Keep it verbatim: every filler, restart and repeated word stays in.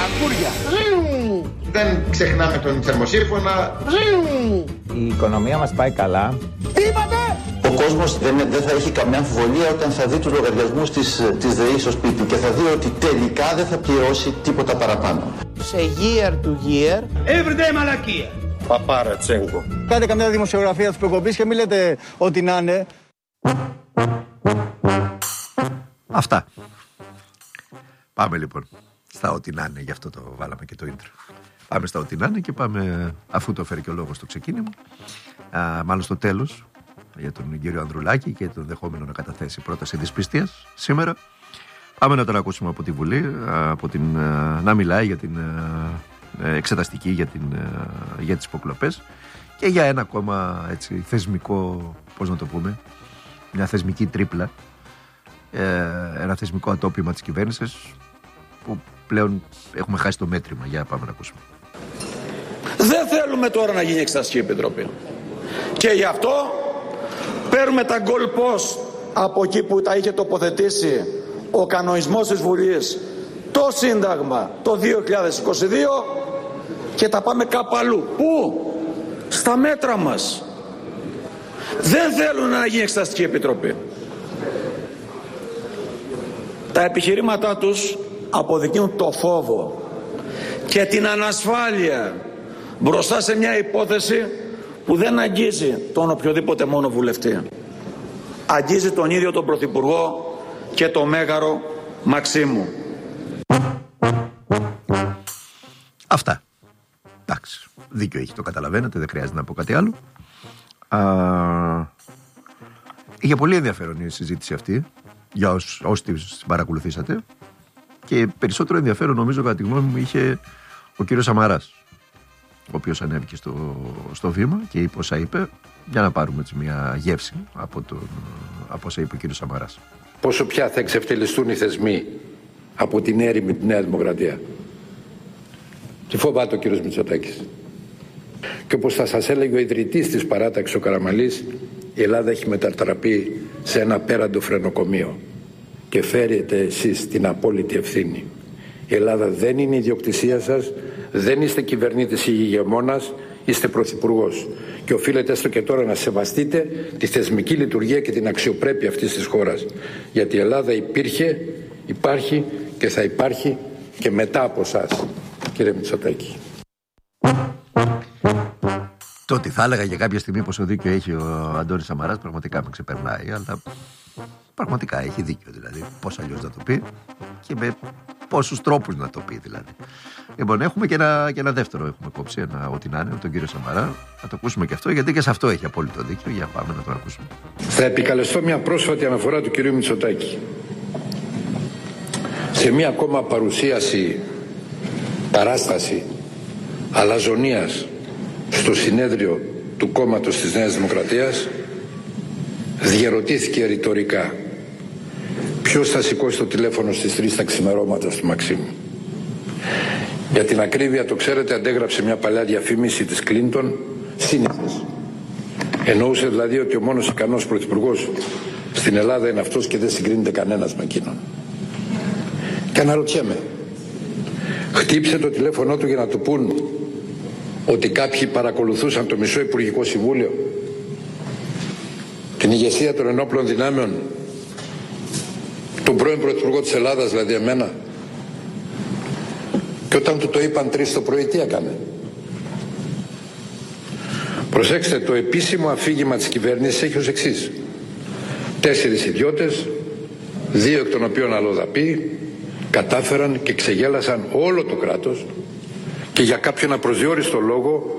Αγκούρια. Δεν ξεχνάμε τον θερμοσύμφωνα. Η οικονομία μας πάει καλά. Τι είπατε? Ο κόσμος δεν, δεν θα έχει καμιά αμφιβολία όταν θα δει τους λογαριασμούς της, της ΔΕΗ στο σπίτι και θα δει ότι τελικά δεν θα πληρώσει τίποτα παραπάνω. Σε year to year. Everyday μαλακία. Παπάρα Τσέγκο. Κάντε καμιά δημοσιογραφία της προκοπής και μην λέτε ότι να είναι. Αυτά. Πάμε λοιπόν στα ό,τι να είναι, γι' αυτό το βάλαμε και το intro. Πάμε στα ό,τι να είναι και πάμε, αφού το φέρει και ο λόγος στο ξεκίνημα, α, μάλλον στο τέλος, για τον κύριο Ανδρουλάκη και τον δεχόμενο να καταθέσει πρόταση δυσπιστίας σήμερα. Πάμε να τον ακούσουμε από τη Βουλή, από την, να μιλάει για την εξεταστική για, την, για τις υποκλοπές και για ένα ακόμα έτσι, θεσμικό, πώς να το πούμε, μια θεσμική τρίπλα, ένα θεσμικό ατόπιμα της κυβέρνησης που πλέον έχουμε χάσει το μέτρημα. Για πάμε να ακούσουμε. Δεν θέλουμε τώρα να γίνει εξεταστική επιτροπή. Και γι' αυτό παίρνουμε τα goal post από εκεί που τα είχε τοποθετήσει ο κανονισμός της Βουλής, το Σύνταγμα το δύο χιλιάδες είκοσι δύο και τα πάμε κάπου αλλού. Πού? Στα μέτρα μας. Δεν θέλουν να γίνει εξεταστική επιτροπή. Τα επιχειρήματά τους αποδεικνύουν το φόβο και την ανασφάλεια μπροστά σε μια υπόθεση που δεν αγγίζει τον οποιοδήποτε μόνο βουλευτή. Αγγίζει τον ίδιο τον Πρωθυπουργό και το μέγαρο Μαξίμου. Αυτά. Εντάξει. Δίκιο έχει, το καταλαβαίνετε, δεν χρειάζεται να πω κάτι άλλο. Α, είχε πολύ ενδιαφέρον η συζήτηση αυτή για όσοι, όσοι την παρακολουθήσατε και περισσότερο ενδιαφέρον νομίζω κατά τη γνώμη μου είχε ο κύριος Σαμαράς, ο οποίος ανέβηκε στο, στο βήμα και είπε όσα είπε, για να πάρουμε έτσι μια γεύση από, τον, από όσα είπε ο κύριος Σαμαράς. Πόσο πια θα εξευτελιστούν οι θεσμοί από την έρημη τη Νέα Δημοκρατία? Τι φοβάται ο κύριος Μητσοτάκης? Και όπως θα σας έλεγε ο ιδρυτής της παράταξης ο Καραμαλής, η Ελλάδα έχει μετατραπεί σε ένα πέραντο φρενοκομείο και φέρετε εσείς την απόλυτη ευθύνη. Η Ελλάδα δεν είναι ιδιοκτησία σας, δεν είστε κυβερνήτης ή ηγεμόνας, είστε πρωθυπουργός και οφείλετε έστω και τώρα να σεβαστείτε τη θεσμική λειτουργία και την αξιοπρέπεια αυτής της χώρας, γιατί η Ελλάδα υπήρχε, υπάρχει και θα υπάρχει και μετά από εσάς, κύριε Μητσοτάκη. Το ότι θα έλεγα για κάποια στιγμή πόσο δίκιο έχει ο Αντώνης Σαμαράς πραγματικά με ξεπερνάει, αλλά πραγματικά έχει δίκιο, δηλαδή πώς αλλιώς να το πει και με πόσους τρόπους να το πει δηλαδή. Λοιπόν, έχουμε και ένα, και ένα δεύτερο, έχουμε κόψει ένα ό,τι να είναι, τον κύριο Σαμαρά. Θα το ακούσουμε και αυτό, γιατί και σε αυτό έχει απόλυτο δίκιο. Για πάμε να το ακούσουμε. Θα επικαλεστώ μια πρόσφατη αναφορά του κυρίου Μητσοτάκη. Σε μια ακόμα παρουσίαση, παράσταση αλαζονίας στο συνέδριο του κόμματος της Νέας Δημοκρατίας, διερωτήθηκε ρητορικά ποιος θα σηκώσει το τηλέφωνο στις τρεις τα ξημερώματα του Μαξίμου. Για την ακρίβεια, το ξέρετε, αντέγραψε μια παλιά διαφήμιση της Κλίντον σύνηθες. Εννοούσε δηλαδή ότι ο μόνος ικανός πρωθυπουργός στην Ελλάδα είναι αυτός και δεν συγκρίνεται κανένας με εκείνον. Και αναρωτιέμαι, χτύπησε το τηλέφωνό του για να του πούν ότι κάποιοι παρακολουθούσαν το μισό Υπουργικό Συμβούλιο, την ηγεσία των ενόπλων δυνάμεων, τον πρώην Πρωθυπουργό της Ελλάδας, δηλαδή εμένα, και όταν του το είπαν τρεις το πρωί, τι έκανε? Προσέξτε, το επίσημο αφήγημα της κυβέρνησης έχει ως εξής: τέσσερις ιδιώτες, δύο εκ των οποίων αλλοδαποί, κατάφεραν και ξεγέλασαν όλο το κράτος και για κάποιον απροσδιόριστο λόγο